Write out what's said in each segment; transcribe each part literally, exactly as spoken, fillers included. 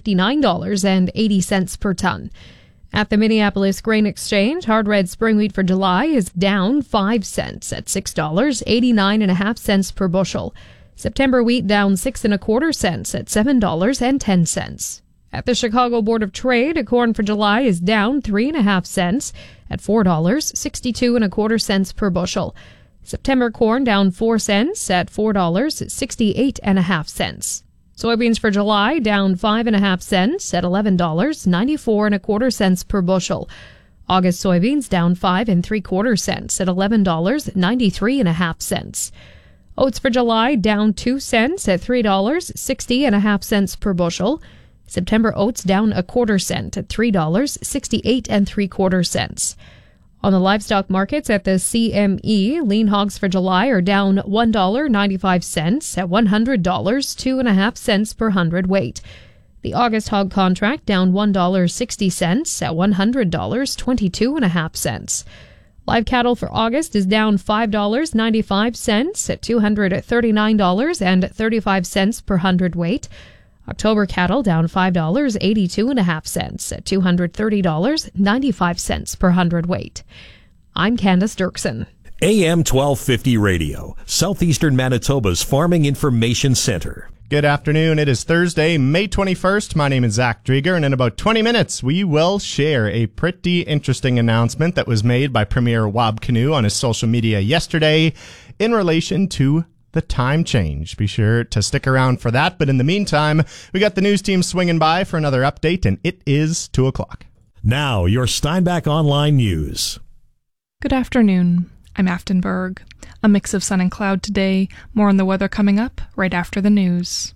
fifty-nine dollars and eighty cents per ton. At the Minneapolis Grain Exchange, hard red spring wheat for July is down five cents at six dollars and eighty-nine and a half cents per bushel. September wheat down six and a quarter cents at seven dollars and ten cents. At the Chicago Board of Trade, corn for July is down three and a half cents at four dollars and sixty-two and a quarter cents per bushel. September corn down four cents at four dollars and sixty-eight and a half cents. Soybeans for July down five and a half cents at eleven dollars and ninety-four and a quarter cents per bushel. August soybeans down five and three quarter cents at eleven dollars and ninety-three and a half cents. Oats for July down two cents at three dollars and sixty and a half cents per bushel. September oats down a quarter cent at three dollars and sixty-eight and three quarter cents. On the livestock markets at the C M E, lean hogs for July are down one dollar and ninety-five cents at one hundred dollars and two and a half cents per hundredweight. The August hog contract down one dollar and sixty cents at one hundred dollars and twenty-two and a half cents. Live cattle for August is down five dollars and ninety-five cents at two hundred thirty-nine dollars and thirty-five cents per hundredweight. October cattle down five dollars and eighty-two and a half cents at two hundred thirty dollars and ninety-five cents per hundredweight. I'm Candace Dirksen. A M twelve fifty Radio, Southeastern Manitoba's Farming Information Center. Good afternoon. It is Thursday, May twenty-first. My name is Zach Drieger, and in about twenty minutes, we will share a pretty interesting announcement that was made by Premier Wab Kinew on his social media yesterday in relation to the time change. Be sure to stick around for that. But in the meantime, we got the news team swinging by for another update, and it is two o'clock. Now, your Steinbach Online News. Good afternoon. I'm Aftenberg. A mix of sun and cloud today. More on the weather coming up right after the news.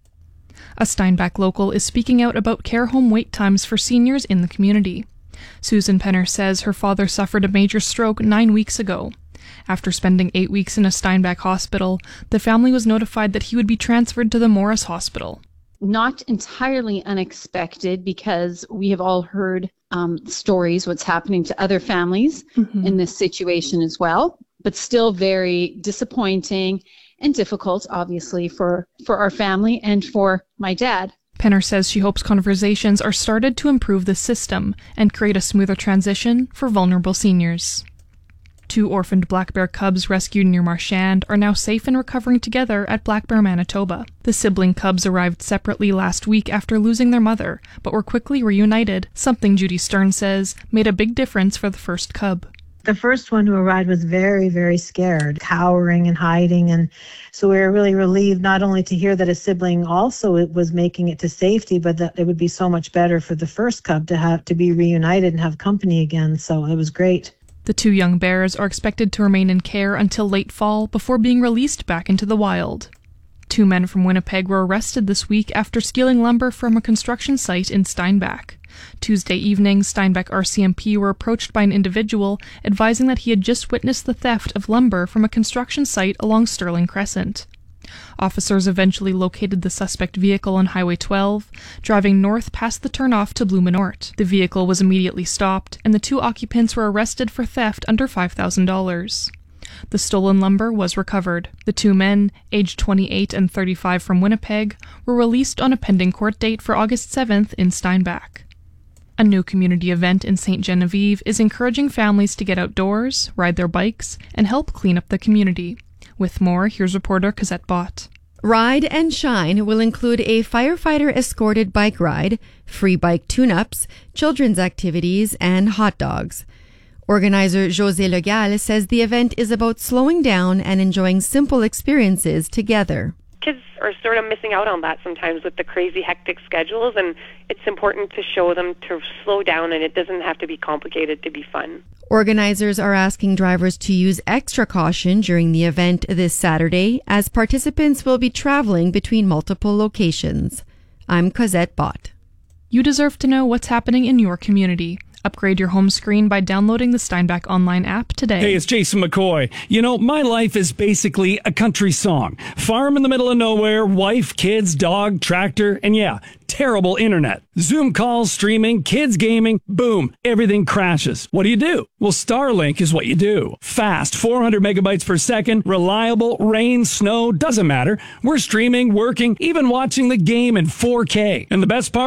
A Steinbach local is speaking out about care home wait times for seniors in the community. Susan Penner says her father suffered a major stroke nine weeks ago. After spending eight weeks in a Steinbach hospital, the family was notified that he would be transferred to the Morris Hospital. Not entirely unexpected, because we have all heard um, stories what's happening to other families mm-hmm. in this situation as well, but still very disappointing and difficult, obviously, for, for our family and for my dad. Penner says she hopes conversations are started to improve the system and create a smoother transition for vulnerable seniors. Two orphaned black bear cubs rescued near Marchand are now safe and recovering together at Black Bear, Manitoba. The sibling cubs arrived separately last week after losing their mother, but were quickly reunited, something Judy Stern says made a big difference for the first cub. The first one who arrived was very, very scared, cowering and hiding, and so we were really relieved not only to hear that a sibling also was making it to safety, but that it would be so much better for the first cub to have to be reunited and have company again, so it was great. The two young bears are expected to remain in care until late fall before being released back into the wild. Two men from Winnipeg were arrested this week after stealing lumber from a construction site in Steinbach. Tuesday evening, Steinbach R C M P were approached by an individual advising that he had just witnessed the theft of lumber from a construction site along Sterling Crescent. Officers eventually located the suspect vehicle on Highway twelve, driving north past the turnoff to Blumenort. The vehicle was immediately stopped, and the two occupants were arrested for theft under five thousand dollars. The stolen lumber was recovered. The two men, aged twenty-eight and thirty-five from Winnipeg, were released on a pending court date for August seventh in Steinbach. A new community event in Saint Genevieve is encouraging families to get outdoors, ride their bikes, and help clean up the community. With more, here's reporter Cosette Bott. Ride and Shine will include a firefighter-escorted bike ride, free bike tune-ups, children's activities, and hot dogs. Organizer José Legal says the event is about slowing down and enjoying simple experiences together. Kids are sort of missing out on that sometimes with the crazy, hectic schedules, and it's important to show them to slow down, and it doesn't have to be complicated to be fun. Organizers are asking drivers to use extra caution during the event this Saturday, as participants will be traveling between multiple locations. I'm Cosette Bott. You deserve to know what's happening in your community. Upgrade your home screen by downloading the Steinbach Online app today. Hey, it's Jason McCoy. You know, my life is basically a country song. Farm in the middle of nowhere, wife, kids, dog, tractor, and yeah, terrible internet. Zoom calls, streaming, kids gaming, boom, everything crashes. What do you do? Well, Starlink is what you do. Fast, four hundred megabytes per second, reliable, rain, snow, doesn't matter. We're streaming, working, even watching the game in four K. And the best part?